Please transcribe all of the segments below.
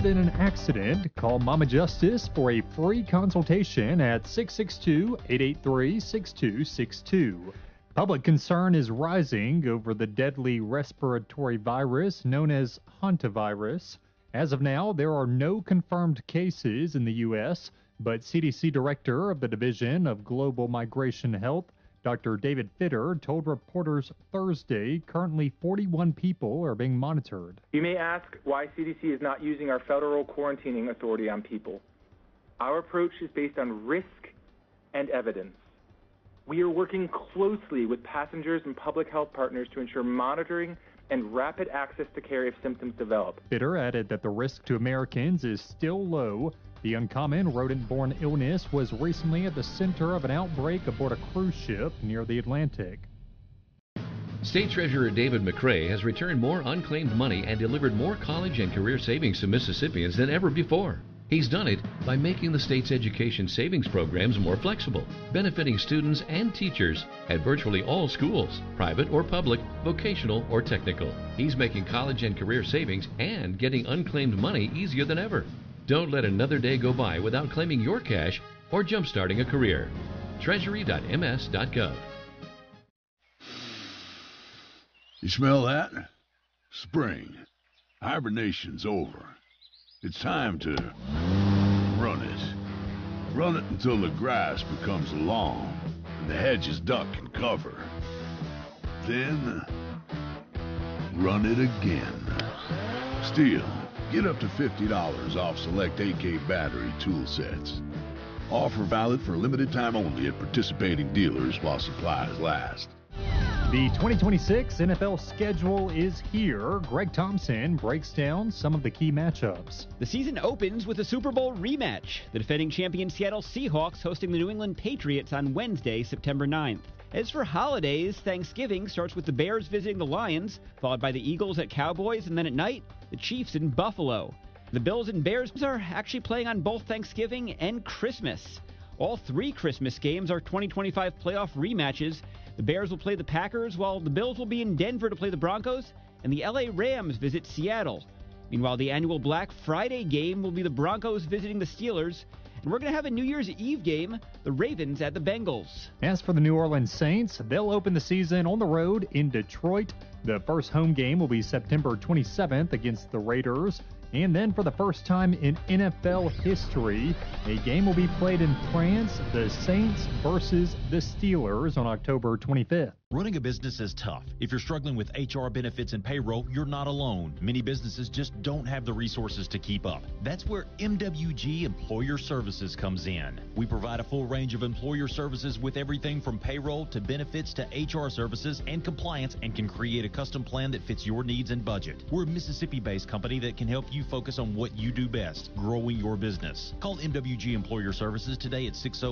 injured in an accident, call Mama Justice for a free consultation at 662-883-6262. Public concern is rising over the deadly respiratory virus known as hantavirus. As of now, there are no confirmed cases in the U.S., but CDC Director of the Division of Global Migration Health, Dr. David Fitter, told reporters Thursday currently 41 people are being monitored. You may ask why CDC is not using our federal quarantining authority on people. Our approach is based on risk and evidence. We are working closely with passengers and public health partners to ensure monitoring and rapid access to care if symptoms develop. Fitter added that the risk to Americans is still low. The uncommon rodent-borne illness was recently at the center of an outbreak aboard a cruise ship near the Atlantic. State Treasurer David McRae has returned more unclaimed money and delivered more college and career savings to Mississippians than ever before. He's done it by making the state's education savings programs more flexible, benefiting students and teachers at virtually all schools, private or public, vocational or technical. He's making college and career savings and getting unclaimed money easier than ever. Don't let another day go by without claiming your cash or jumpstarting a career. Treasury.ms.gov. You smell that? Spring. Hibernation's over. It's time to run it. Run it until the grass becomes long and the hedges duck and cover. Then, run it again. Steel. Get up to $50 off select AK battery tool sets. Offer valid for a limited time only at participating dealers while supplies last. The 2026 NFL schedule is here. Greg Thompson breaks down some of the key matchups. The season opens with a Super Bowl rematch. The defending champion Seattle Seahawks hosting the New England Patriots on Wednesday, September 9th. As for holidays, Thanksgiving starts with the Bears visiting the Lions, followed by the Eagles at Cowboys, and then at night, the Chiefs in Buffalo. The Bills and Bears are actually playing on both Thanksgiving and Christmas. All three Christmas games are 2025 playoff rematches. The Bears will play the Packers, while the Bills will be in Denver to play the Broncos, and the LA Rams visit Seattle. Meanwhile, the annual Black Friday game will be the Broncos visiting the Steelers, and we're going to have a New Year's Eve game, the Ravens at the Bengals. As for the New Orleans Saints, they'll open the season on the road in Detroit. The first home game will be September 27th against the Raiders. And then for the first time in NFL history, a game will be played in France, the Saints versus the Steelers on October 25th. Running a business is tough. If you're struggling with HR, benefits, and payroll, you're not alone. Many businesses just don't have the resources to keep up. That's where MWG Employer Services comes in. We provide a full range of employer services with everything from payroll to benefits to HR services and compliance, and can create a custom plan that fits your needs and budget. We're a Mississippi-based company that can help you focus on what you do best, growing your business. Call MWG Employer Services today at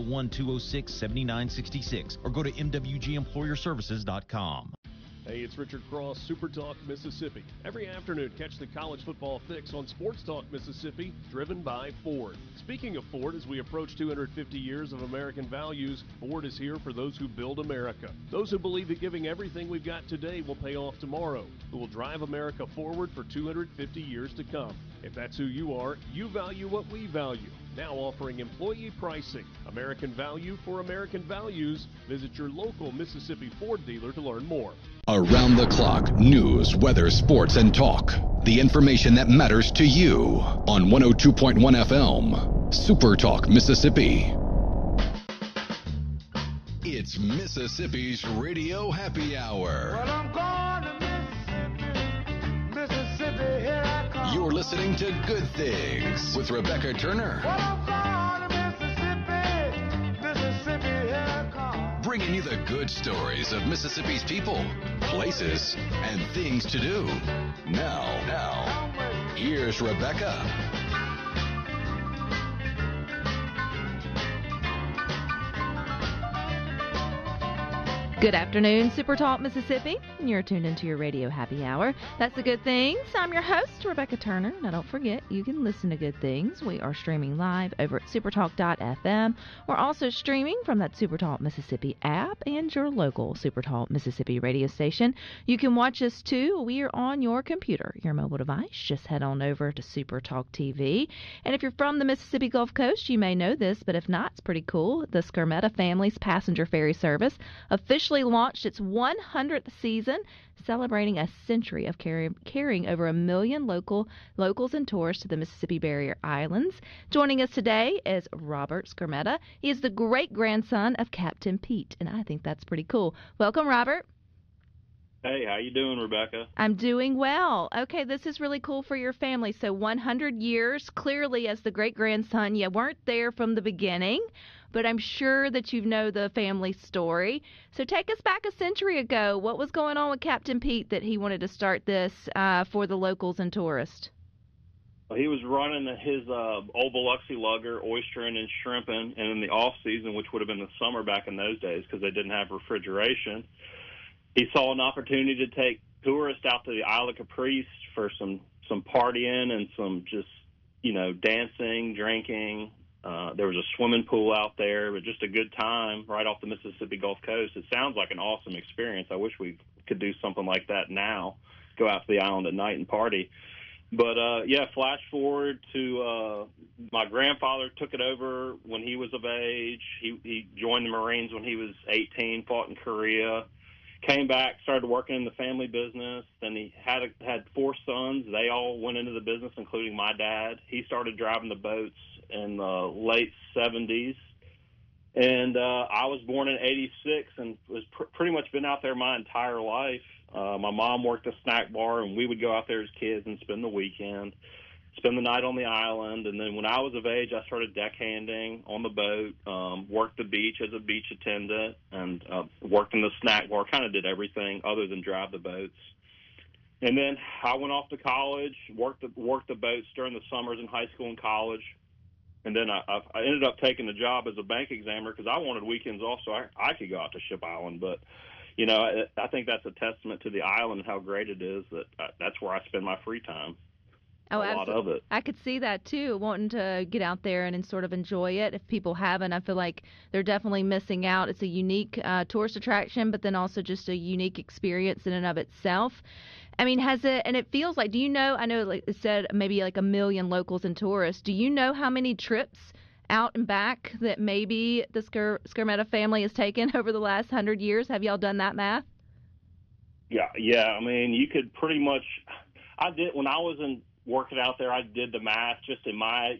601-206-7966 or go to MWGEmployerServices.com. Hey, it's Richard Cross, Super Talk Mississippi. Every afternoon, catch the college football fix on Sports Talk Mississippi, driven by Ford. Speaking of Ford, as we approach 250 years of American values, Ford is here for those who build America. Those who believe that giving everything we've got today will pay off tomorrow, who will drive America forward for 250 years to come. If that's who you are, you value what we value. Now offering employee pricing. American value for American values. Visit your local Mississippi Ford dealer to learn more. Around the clock, news, weather, sports, and talk. The information that matters to you on 102.1 FM. Super Talk Mississippi. It's Mississippi's Radio Happy Hour. Well, I'm going to Mississippi, here I come. You're listening to Good Things with Rebecca Turner. Well, I'm going to Mississippi, here I come. Bringing you the good stories of Mississippi's people, places, and things to do. Now, here's Rebecca. Good afternoon, Super Talk Mississippi. and you're tuned into your radio happy hour. That's the Good Things. I'm your host, Rebecca Turner. Now, don't forget, you can listen to Good Things. We are streaming live over at supertalk.fm. We're also streaming from that Supertalk Mississippi app and your local Supertalk Mississippi radio station. You can watch us, too. We are on your computer, your mobile device. Just head on over to Supertalk TV. And if you're from the Mississippi Gulf Coast, you may know this, but if not, it's pretty cool. The Skermetta Family's passenger ferry service officially launched its 100th season, celebrating a century of carrying over 1 million locals and tourists to the Mississippi Barrier Islands. Joining us today is Robert Skermetta. He is the great-grandson of Captain Pete, and I think that's pretty cool. Welcome, Robert. Hey, how you doing, Rebecca? I'm doing well. Okay, this is really cool for your family. So 100 years, clearly as the great-grandson, you weren't there from the beginning, but I'm sure that you know the family story. So take us back a century ago. What was going on with Captain Pete that he wanted to start this for the locals and tourists? Well, he was running his old Biloxi lugger, oystering and shrimping, and in the off-season, which would have been the summer back in those days because they didn't have refrigeration, he saw an opportunity to take tourists out to the Isle of Caprice for some partying and some just, dancing, drinking. There was a swimming pool out there, but just a good time right off the Mississippi Gulf Coast. It sounds like an awesome experience. I wish we could do something like that now, go out to the island at night and party. But, flash forward to my grandfather took it over when he was of age. He joined the Marines when he was 18, fought in Korea. Came back, started working in the family business. Then he had 4 sons. They all went into the business, including my dad. He started driving the boats in the late 70s. And I was born in 86 and was pretty much been out there my entire life. My mom worked a snack bar, and we would go out there as kids and spend the weekend, spend the night on the island. And then when I was of age, I started deckhanding on the boat, worked the beach as a beach attendant, and worked in the snack bar, kind of did everything other than drive the boats. And then I went off to college, worked the boats during the summers in high school and college. And then I ended up taking the job as a bank examiner because I wanted weekends off so I could go out to Ship Island. But, I think that's a testament to the island and how great it is that that's where I spend my free time. Oh, a lot of it. I could see that, too, wanting to get out there and sort of enjoy it. If people haven't, I feel like they're definitely missing out. It's a unique tourist attraction, but then also just a unique experience in and of itself. I mean, and it feels like, do you know, I know like it said maybe like 1 million locals and tourists. Do you know how many trips out and back that maybe the Skermetta family has taken over the last 100 years? Have y'all done that math? Yeah. I mean, you could pretty much, I did, when I was working out there, I did the math just in my,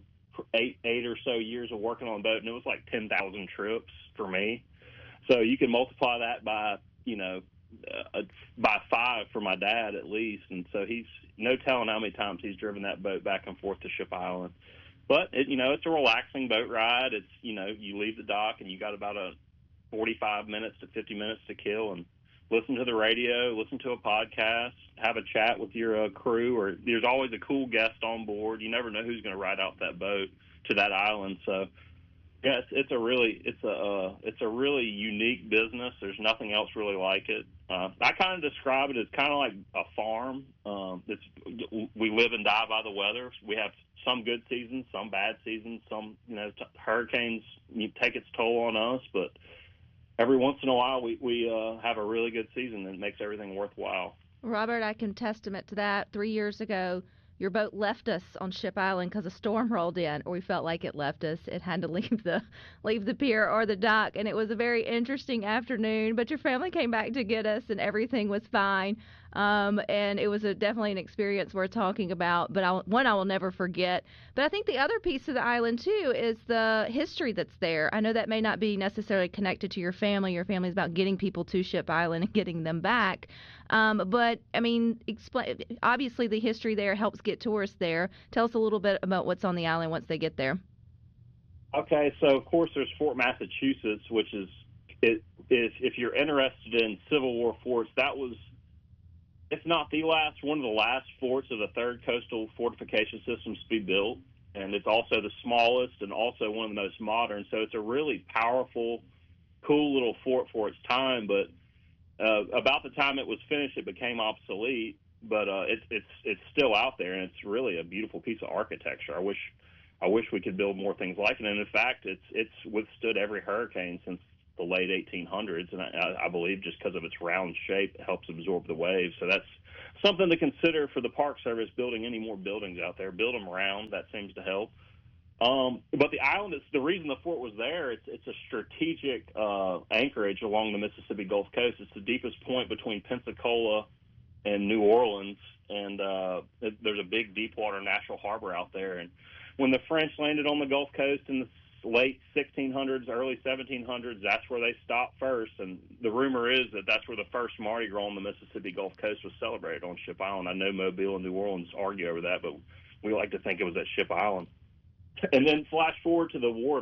8 or so years of working on a boat, and it was like 10,000 trips for me. So you can multiply that by, by 5 for my dad at least. And so he's no telling how many times he's driven that boat back and forth to Ship Island. But, it's a relaxing boat ride. It's, you leave the dock and you got about 45 minutes to 50 minutes to kill and listen to the radio, listen to a podcast, have a chat with your crew, or there's always a cool guest on board. You never know who's going to ride out that boat to that island. So, yeah, it's a really unique business. There's nothing else really like it. I kind of describe it as kind of like a farm. We live and die by the weather. We have some good seasons, some bad seasons, some hurricanes take its toll on us, but every once in a while we have a really good season that makes everything worthwhile. Robert, I can testament to that. 3 years ago, your boat left us on Ship Island because a storm rolled in, or we felt like it left us. It had to leave the pier or the dock, and it was a very interesting afternoon. But your family came back to get us, and everything was fine. And it was definitely an experience worth talking about, but I will never forget. But I think the other piece of the island, too, is the history that's there. I know that may not be necessarily connected to your family. Your family is about getting people to Ship Island and getting them back. But, I mean, obviously the history there helps get tourists there. Tell us a little bit about what's on the island once they get there. Okay, so, of course, there's Fort Massachusetts, which is if you're interested in Civil War forts, that was, if not the last, one of the last forts of the third coastal fortification systems to be built. And it's also the smallest and also one of the most modern. So it's a really powerful, cool little fort for its time. But About the time it was finished, it became obsolete, but it's still out there, and it's really a beautiful piece of architecture. I wish we could build more things like it. And in fact, it's withstood every hurricane since the late 1800s, and I believe just because of its round shape, it helps absorb the waves. So that's something to consider for the Park Service, building any more buildings out there. Build them round. That seems to help. But the island, it's the reason the fort was there. It's a strategic anchorage along the Mississippi Gulf Coast. It's the deepest point between Pensacola and New Orleans, and there's a big deepwater natural harbor out there. And when the French landed on the Gulf Coast in the late 1600s, early 1700s, that's where they stopped first. And the rumor is that that's where the first Mardi Gras on the Mississippi Gulf Coast was celebrated, on Ship Island. I know Mobile and New Orleans argue over that, but we like to think it was at Ship Island. And then flash forward to the War of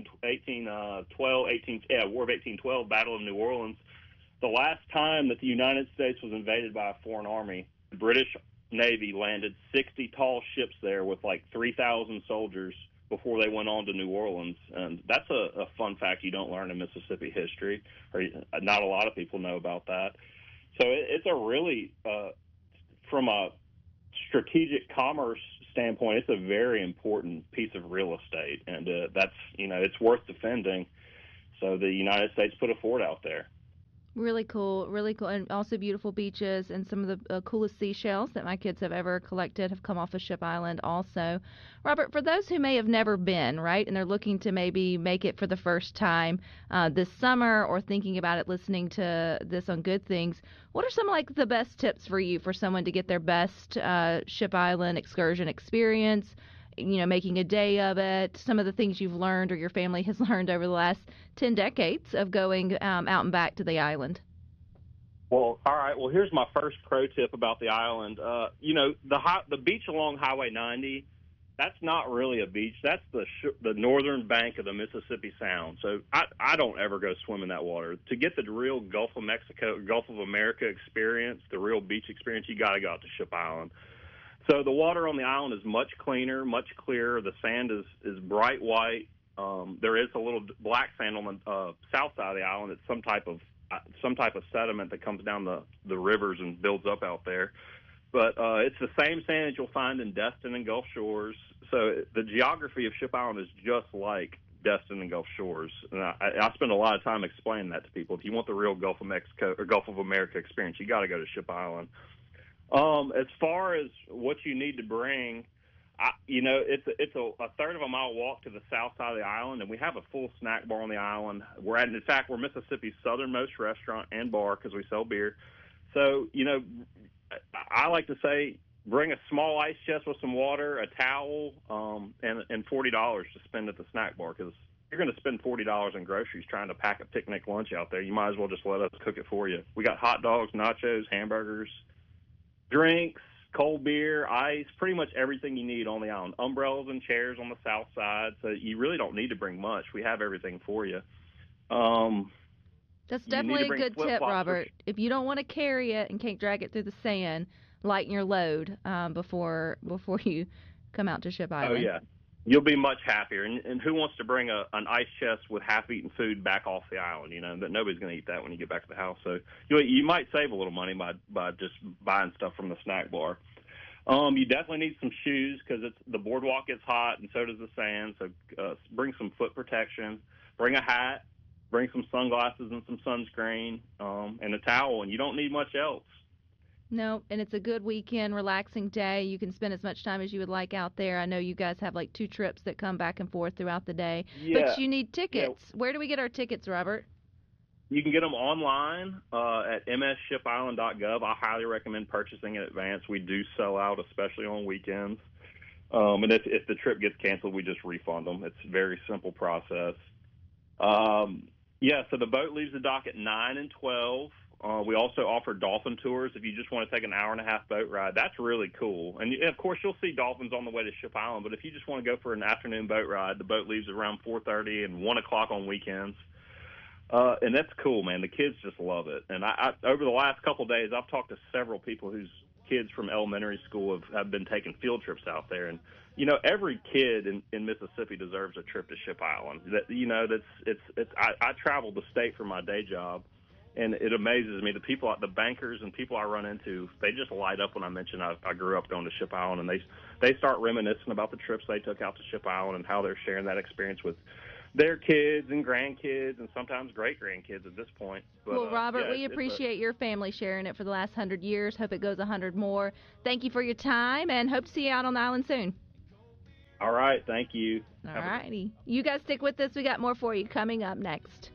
1812, Battle of New Orleans. The last time that the United States was invaded by a foreign army, the British Navy landed 60 tall ships there with like 3,000 soldiers before they went on to New Orleans. And that's a fun fact you don't learn in Mississippi history, or not a lot of people know about that. So it's a really, from a strategic commerce standpoint, it's a very important piece of real estate, and that's, it's worth defending. So the United States put a fort out there. Really cool, and also beautiful beaches, and some of the coolest seashells that my kids have ever collected have come off of Ship Island also. Robert, for those who may have never been, right, and they're looking to maybe make it for the first time this summer, or thinking about it listening to this on Good Things, what are some like the best tips for you for someone to get their best Ship Island excursion experience? Making a day of it, some of the things you've learned or your family has learned over the last 10 decades of going out and back to the island. Well, all right. Well, here's my first pro tip about the island. The beach along Highway 90, that's not really a beach. That's the northern bank of the Mississippi Sound. So I don't ever go swim in that water. To get the real Gulf of Mexico, Gulf of America experience, the real beach experience, you got to go out to Ship Island. So the water on the island is much cleaner, much clearer. The sand is bright white. There is a little black sand on the south side of the island. It's some type of sediment that comes down the rivers and builds up out there. But it's the same sand that you'll find in Destin and Gulf Shores. So the geography of Ship Island is just like Destin and Gulf Shores. And I spend a lot of time explaining that to people. If you want the real Gulf of Mexico or Gulf of America experience, you got to go to Ship Island. As far as what you need to bring, it's a third of a mile walk to the south side of the island, and we have a full snack bar on the island. We're Mississippi's southernmost restaurant and bar because we sell beer. So, I like to say bring a small ice chest with some water, a towel, and $40 to spend at the snack bar, because you're going to spend $40 in groceries trying to pack a picnic lunch out there. You might as well just let us cook it for you. We got hot dogs, nachos, hamburgers, drinks, cold beer, ice, pretty much everything you need on the island. Umbrellas and chairs on the south side, so you really don't need to bring much. We have everything for you. That's definitely a good tip, Robert. If you don't want to carry it and can't drag it through the sand, lighten your load before you come out to Ship Island. Oh, yeah. You'll be much happier. And who wants to bring an ice chest with half-eaten food back off the island? That nobody's going to eat that when you get back to the house. So you might save a little money by just buying stuff from the snack bar. You definitely need some shoes because the boardwalk gets hot and so does the sand. So bring some foot protection. Bring a hat. Bring some sunglasses and some sunscreen and a towel. And you don't need much else. No, and it's a good weekend, relaxing day. You can spend as much time as you would like out there. I know you guys have like 2 trips that come back and forth throughout the day. Yeah. But you need tickets. Yeah. Where do we get our tickets, Robert? You can get them online at mssshipisland.gov. I highly recommend purchasing in advance. We do sell out, especially on weekends. And if the trip gets canceled, we just refund them. It's a very simple process. So the boat leaves the dock at 9 and 12. We also offer dolphin tours if you just want to take an hour-and-a-half boat ride. That's really cool. And, of course, you'll see dolphins on the way to Ship Island. But if you just want to go for an afternoon boat ride, the boat leaves around 4:30 and 1 o'clock on weekends. And that's cool, man. The kids just love it. And I over the last couple of days, I've talked to several people whose kids from elementary school have been taking field trips out there. And, every kid in Mississippi deserves a trip to Ship Island. I travel the state for my day job. And it amazes me, the bankers and people I run into, they just light up when I mention I grew up going to Ship Island, and they start reminiscing about the trips they took out to Ship Island and how they're sharing that experience with their kids and grandkids and sometimes great-grandkids at this point. But, well, Robert, yeah, we appreciate your family sharing it for the last 100 years. Hope it goes 100 more. Thank you for your time, and hope to see you out on the island soon. All right, thank you. All righty. You guys stick with us. We got more for you coming up next.